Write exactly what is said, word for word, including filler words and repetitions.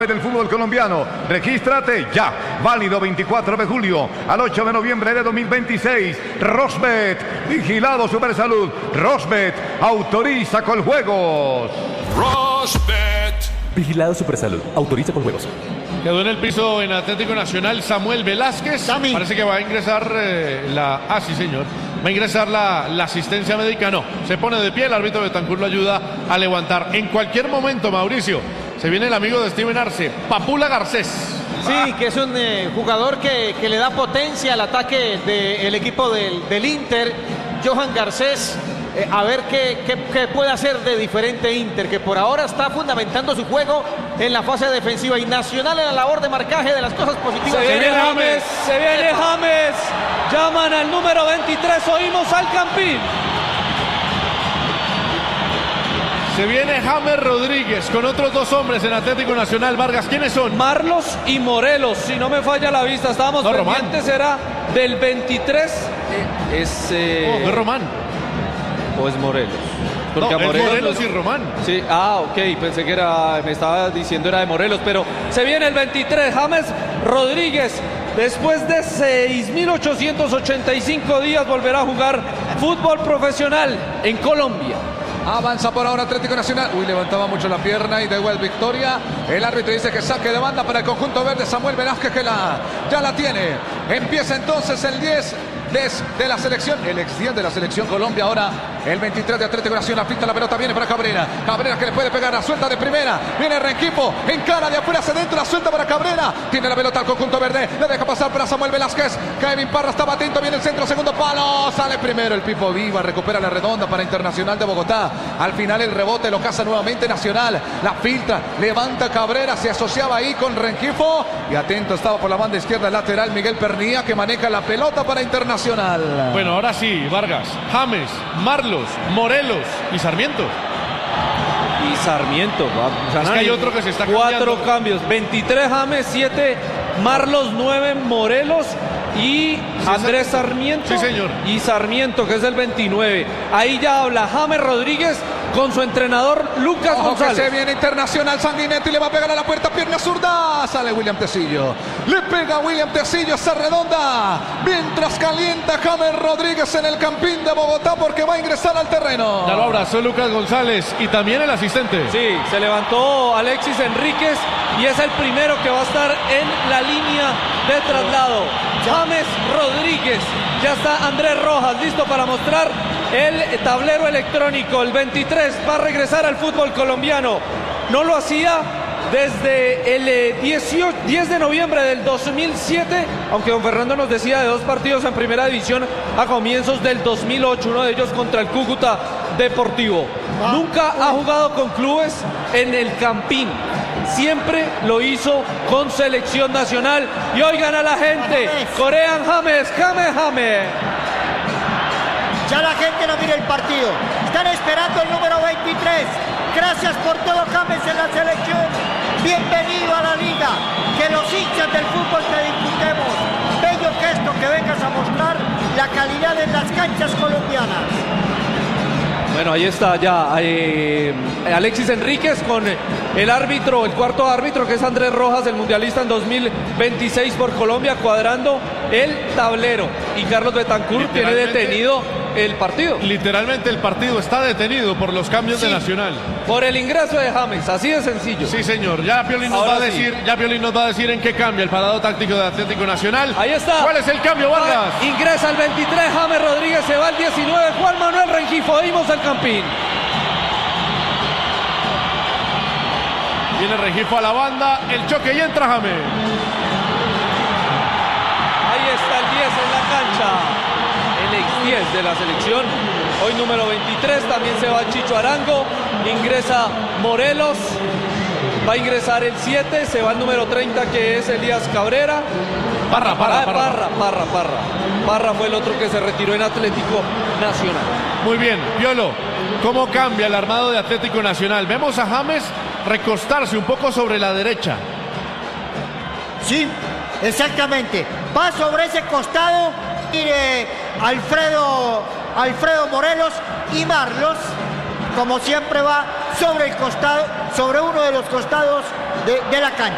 Del fútbol colombiano, regístrate ya, válido veinticuatro de julio al ocho de noviembre de dos mil veintiséis. Rosbet, vigilado Supersalud. Rosbet, autoriza con juegos. Rosbet, vigilado Supersalud, autoriza con juegos. Quedó en el piso en Atlético Nacional Samuel Velázquez. Sammy. Parece que va a ingresar eh, la... Ah, sí, señor. Va a ingresar la, la asistencia médica. No, se pone de pie. El árbitro Betancur lo ayuda a levantar. En cualquier momento, Mauricio, se viene el amigo de Steven Arce, Papula Garcés. Sí, que es un eh, jugador que, que le da potencia al ataque del equipo del, del Inter. Johan Garcés. Eh, a ver qué, qué, qué puede hacer de diferente Inter, que por ahora está fundamentando su juego en la fase defensiva, y Nacional en la labor de marcaje de las cosas positivas. Se viene James, se viene James, llaman al número veintitrés, oímos al Campín. Se viene James Rodríguez con otros dos hombres en Atlético Nacional. Vargas, ¿quiénes son? Marlos y Morelos, si no me falla la vista, estábamos no, pendientes, era del veintitrés. Eh, es... Eh... Oh, no es Román. ¿O es Morelos? Porque no, a Morelos, Morelos y Román. Sí, ah, ok, pensé que era, me estaba diciendo era de Morelos, pero se viene el veintitrés, James Rodríguez, después de seis mil ochocientos ochenta y cinco días volverá a jugar fútbol profesional en Colombia. Avanza por ahora Atlético Nacional. Uy, levantaba mucho la pierna y da igual victoria. El árbitro dice que saque de banda para el conjunto verde. Samuel Velázquez que la, ya la tiene. Empieza entonces el diez de, de la selección. El ex diez de la selección Colombia. Ahora el veintitrés de Atlético Nacional. Pinta la pelota, viene para Cabrera. Cabrera que le puede pegar, la suelta de primera. Viene Rengifo, encara de afuera hacia adentro, la suelta para Cabrera. Tiene la pelota al conjunto verde. Le deja pasar para Samuel Velázquez. Kevin Parra estaba atento, viene el centro, segundo palo. Sale primero el Pipo Viva, recupera la redonda para Internacional de Bogotá. Al final el rebote lo caza nuevamente Nacional. La filtra, levanta Cabrera, se asociaba ahí con Rengifo. Y atento estaba por la banda izquierda el lateral Miguel Pernía, que maneja la pelota para Internacional. Bueno, ahora sí, Vargas, James, Marlos, Morelos y Sarmiento. Y Sarmiento. O sea, es que hay otro que se está cambiando. Cuatro cambios. veintitrés James, siete Marlos, nueve Morelos y sí, Andrés Sarmiento. Sí, señor. Y Sarmiento, que es el veintinueve. Ahí ya habla James Rodríguez con su entrenador Lucas Ojo González. Que se viene Internacional, Sanguinetti le va a pegar a la puerta, pierna zurda. Sale William Tecillo. Le pega William Tecillo esa redonda. Mientras calienta James Rodríguez en el Campín de Bogotá, porque va a ingresar al terreno. Ya lo abrazó Lucas González y también el asistente. Sí, se levantó Alexis Enríquez y es el primero que va a estar en la línea de traslado. James Rodríguez. Ya está Andrés Rojas listo para mostrar el tablero electrónico. El veintitrés va a regresar al fútbol colombiano. No lo hacía desde el dieciocho, diez de noviembre del dos mil siete, aunque don Fernando nos decía de dos partidos en primera división a comienzos del dos mil ocho, uno de ellos contra el Cúcuta Deportivo. Ah, Nunca uy. ha jugado con clubes en el Campín. Siempre lo hizo con selección nacional. Y oigan a la gente, corean James, James, James. Ya la gente no mira el partido. Están esperando el número veintitrés. Gracias por todo, James, en la selección. Bienvenido a la liga. Que los hinchas del fútbol te disfrutemos. Bello gesto que vengas a mostrar la calidad en las canchas colombianas. Bueno, ahí está ya eh, Alexis Enríquez con el árbitro, el cuarto árbitro, que es Andrés Rojas, el mundialista en dos mil veintiséis por Colombia, cuadrando el tablero. Y Carlos Betancur tiene detenido el partido. Literalmente el partido está detenido por los cambios sí, de Nacional. Por el ingreso de James, así de sencillo. Sí, señor. Ya Piolín nos Ahora va a sí. decir, ya Piolín nos va a decir en qué cambia el parado táctico de Atlético Nacional. Ahí está. ¿Cuál es el cambio, Vargas? Ah, ingresa el veintitrés, James Rodríguez, se va el diecinueve, Juan Manuel Rengifo. Oímos el Campín. Viene Rengifo a la banda, el choque y entra James. Ahí está el diez en la cancha. El ex diez de la selección, hoy número veintitrés, también se va Chicho Arango, ingresa Morelos, va a ingresar el siete, se va el número treinta, que es Elías Cabrera. Parra, Parra, ah, Parra, Parra, Parra, Parra. Parra fue el otro que se retiró en Atlético Nacional. Muy bien, Piolo, ¿cómo cambia el armado de Atlético Nacional? Vemos a James recostarse un poco sobre la derecha. Sí, exactamente. Va sobre ese costado. Mire, Alfredo, Alfredo Morelos y Marlos, como siempre, va sobre el costado, sobre uno de los costados de, de la cancha.